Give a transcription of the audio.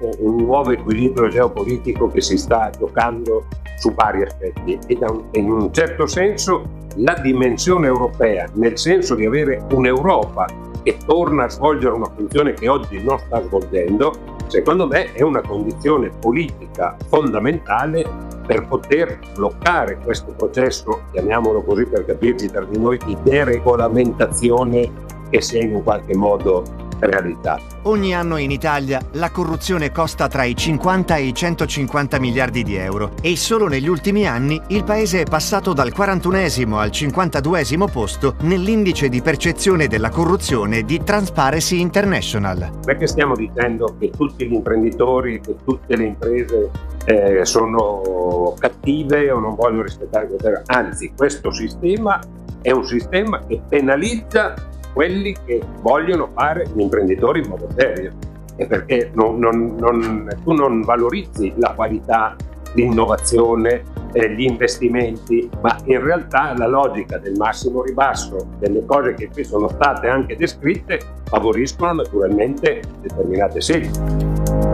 un nuovo equilibrio geopolitico che si sta giocando su vari aspetti e in un certo senso la dimensione europea, nel senso di avere un'Europa che torna a svolgere una funzione che oggi non sta svolgendo, secondo me è una condizione politica fondamentale per poter bloccare questo processo, chiamiamolo così per capirci tra di noi, di deregolamentazione che sia in un qualche modo realizzata. Ogni anno in Italia la corruzione costa tra i 50 e i 150 miliardi di euro e solo negli ultimi anni il paese è passato dal 41esimo al 52esimo posto nell'indice di percezione della corruzione di Transparency International. Non è che stiamo dicendo che tutti gli imprenditori, che tutte le imprese sono cattive o non vogliono rispettare queste regole, anzi questo sistema è un sistema che penalizza quelli che vogliono fare gli imprenditori in modo serio, e perché tu non valorizzi la qualità, l'innovazione, gli investimenti, ma in realtà la logica del massimo ribasso, delle cose che qui sono state anche descritte, favoriscono naturalmente determinate scelte.